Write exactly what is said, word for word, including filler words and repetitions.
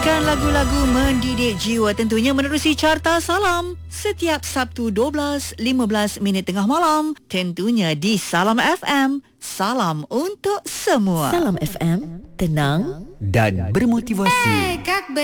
Putarkan lagu-lagu mendidik jiwa, tentunya menerusi Carta Salam setiap Sabtu dua belas lima belas minit tengah malam, tentunya di Salam F M. Salam untuk semua. Salam F M, tenang dan bermotivasi.